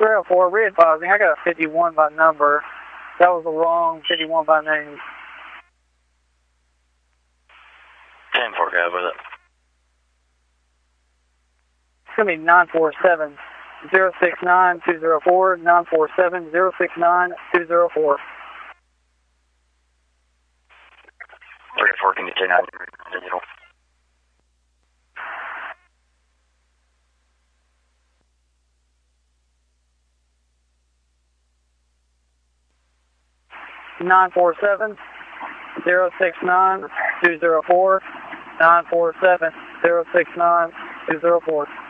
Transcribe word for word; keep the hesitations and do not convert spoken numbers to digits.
three oh four, re-advising, I got a fifty-one by number. That was the wrong fifty-one by name. ten four, go with it. It's going to be nine four seven, zero six nine, two zero four, nine four seven, zero six nine, two zero four. three oh four, can you take nine digital? nine four seven, zero six nine, two zero four, nine four seven, zero six nine, two zero four.